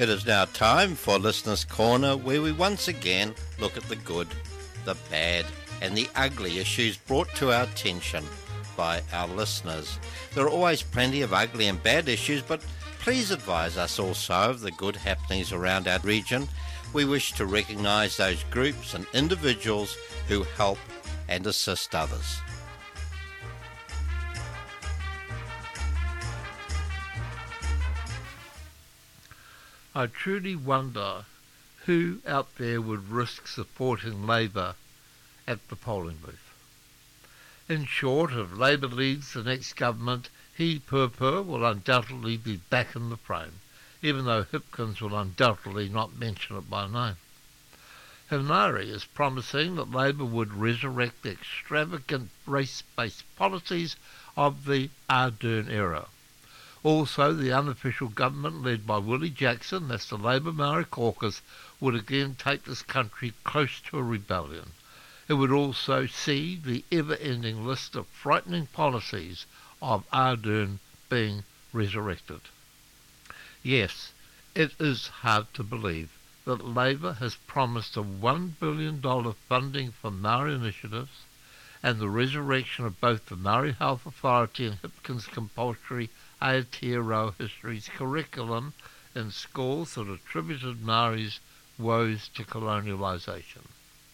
It is now time for Listener's Corner, where we once again look at the good, the bad and the ugly issues brought to our attention by our listeners. There are always plenty of ugly and bad issues, but please advise us also of the good happenings around our region. We wish to recognise those groups and individuals who help and assist others. I truly wonder who out there would risk supporting Labour at the polling booth. In short, if Labour leads the next government, he, Purpur, will undoubtedly be back in the frame, even though Hipkins will undoubtedly not mention it by name. Henare is promising that Labour would resurrect the extravagant race-based policies of the Ardern era. Also, the unofficial government led by Willie Jackson, that's the Labour Maori caucus, would again take this country close to a rebellion. It would also see the ever-ending list of frightening policies of Ardern being resurrected. Yes, it is hard to believe that Labour has promised a $1 billion funding for Maori initiatives and the resurrection of both the Maori Health Authority and Hipkins compulsory Aotearoa Histories curriculum in schools that attributed Maori's woes to colonialisation.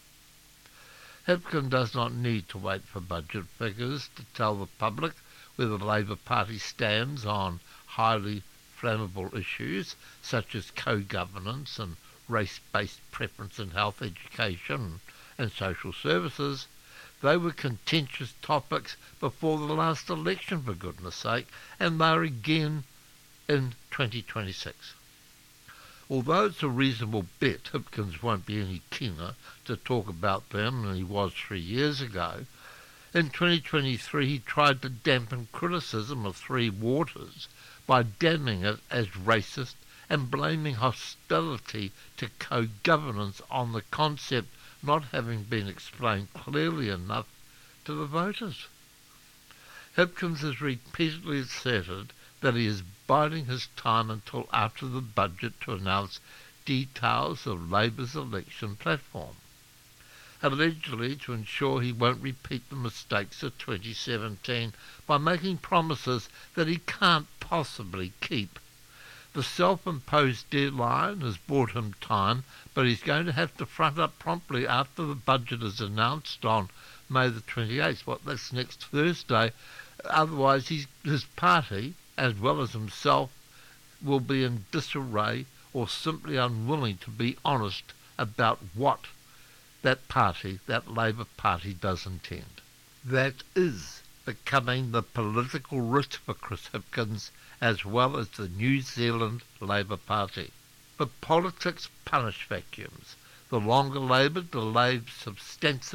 Hipkins does not need to wait for budget figures to tell the public where the Labour Party stands on highly flammable issues such as co-governance and race-based preference in health, education and social services. They were contentious topics before the last election, for goodness sake, and they're again in 2026. Although it's a reasonable bet Hipkins won't be any keener to talk about them than he was 3 years ago, in 2023 he tried to dampen criticism of Three Waters by damning it as racist and blaming hostility to co-governance on the concept not having been explained clearly enough to the voters. Hipkins has repeatedly asserted that he is biding his time until after the budget to announce details of Labour's election platform, allegedly to ensure he won't repeat the mistakes of 2017 by making promises that he can't possibly keep. The self-imposed deadline has bought him time, but he's going to have to front up promptly after the budget is announced on May the 28th. Well, that's next Thursday. Otherwise, his party, as well as himself, will be in disarray or simply unwilling to be honest about what that party, that Labour Party, does intend. That is becoming the political risk for Chris Hipkins as well as the New Zealand Labour Party. But politics punish vacuums. The longer Labour delays substantive